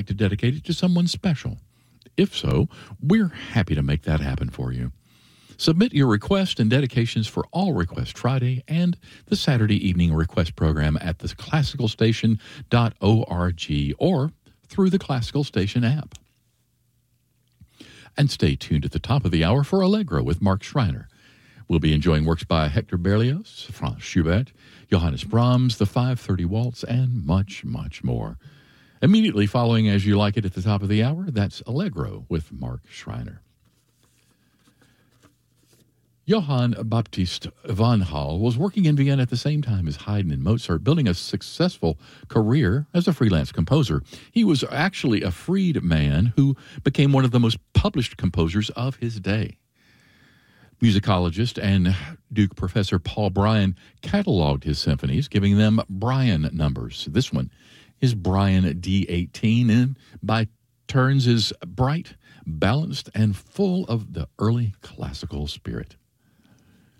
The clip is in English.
to dedicate it to someone special? If so, we're happy to make that happen for you. Submit your request and dedications for All Request Friday and the Saturday Evening Request Program at theclassicalstation.org or through the Classical Station app. And stay tuned at the top of the hour for Allegro with Mark Schreiner. We'll be enjoying works by Hector Berlioz, Franz Schubert, Johannes Brahms, the 530 Waltz, and much, much more. Immediately following As You Like It at the top of the hour, that's Allegro with Mark Schreiner. Johann Baptist von Hall was working in Vienna at the same time as Haydn and Mozart, building a successful career as a freelance composer. He was actually a freed man who became one of the most published composers of his day. Musicologist and Duke Professor Paul Bryan cataloged his symphonies, giving them Bryan numbers. This one is Bryan D18, and by turns is bright, balanced, and full of the early classical spirit.